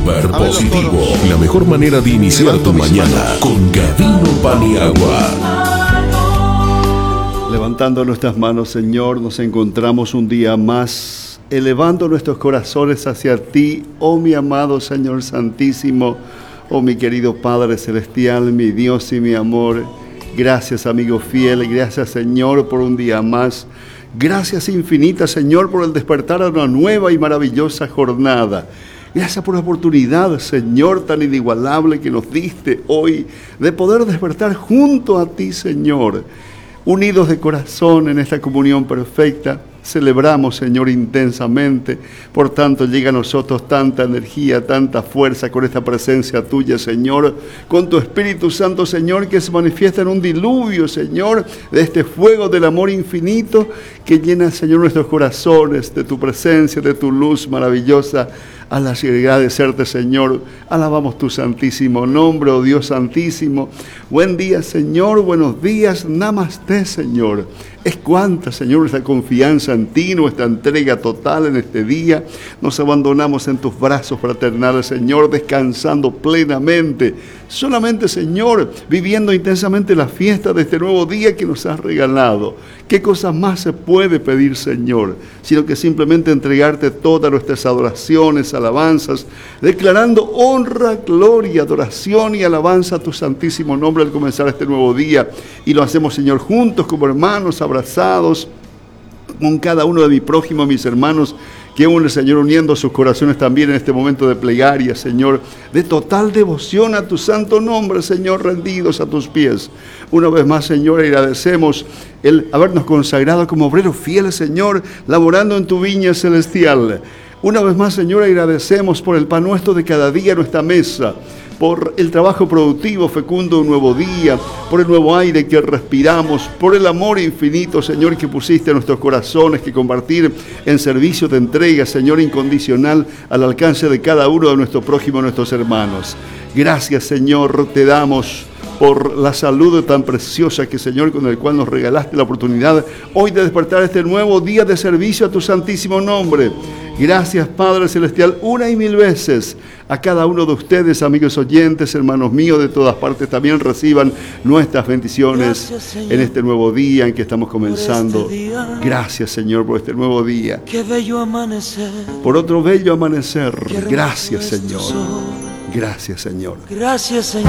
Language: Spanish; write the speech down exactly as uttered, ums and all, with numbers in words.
Super positivo, la mejor manera de iniciar tu mañana con Gavino Paniagua. Levantando nuestras manos, Señor, nos encontramos un día más, elevando nuestros corazones hacia ti, oh mi amado Señor Santísimo, oh mi querido Padre Celestial, mi Dios y mi amor. Gracias, amigo fiel, gracias, Señor, por un día más. Gracias infinitas, Señor, por el despertar a una nueva y maravillosa jornada. Gracias por la oportunidad, Señor, tan inigualable que nos diste hoy de poder despertar junto a ti, Señor. Unidos de corazón en esta comunión perfecta, celebramos, Señor, intensamente. Por tanto, llega a nosotros tanta energía, tanta fuerza con esta presencia tuya, Señor, con tu Espíritu Santo, Señor, que se manifiesta en un diluvio, Señor, de este fuego del amor infinito que llena, Señor, nuestros corazones de tu presencia, de tu luz maravillosa. A la llegar de serte, Señor, alabamos tu santísimo nombre, oh Dios santísimo. Buen día, Señor, buenos días, namaste, Señor. Es cuanta, Señor, nuestra confianza en ti, nuestra entrega total en este día. Nos abandonamos en tus brazos fraternales, Señor, descansando plenamente. Solamente, Señor, viviendo intensamente la fiesta de este nuevo día que nos has regalado. ¿Qué cosa más se puede pedir, Señor? Sino que simplemente entregarte todas nuestras adoraciones, alabanzas, declarando honra, gloria, adoración y alabanza a tu santísimo nombre al comenzar este nuevo día. Y lo hacemos, Señor, juntos como hermanos, abrazados con cada uno de mis prójimos, mis hermanos, que une, Señor, uniendo sus corazones también en este momento de plegaria, Señor, de total devoción a tu santo nombre, Señor, rendidos a tus pies. Una vez más, Señor, agradecemos el habernos consagrado como obreros fieles, Señor, laborando en tu viña celestial. Una vez más, Señor, agradecemos por el pan nuestro de cada día en nuestra mesa, por el trabajo productivo, fecundo de un nuevo día, por el nuevo aire que respiramos, por el amor infinito, Señor, que pusiste en nuestros corazones, que compartir en servicio de entrega, Señor, incondicional, al alcance de cada uno de nuestros prójimos, nuestros hermanos. Gracias, Señor, te damos por la salud tan preciosa que, Señor, con el cual nos regalaste la oportunidad hoy de despertar este nuevo día de servicio a tu santísimo nombre. Gracias, Padre Celestial, una y mil veces. A cada uno de ustedes, amigos oyentes, hermanos míos de todas partes, también reciban nuestras bendiciones. Gracias, en este nuevo día en que estamos comenzando. Por este día. Gracias, Señor, por este nuevo día. Qué bello amanecer. Por otro bello amanecer. Gracias, Señor. Gracias, Señor. Gracias, Señor.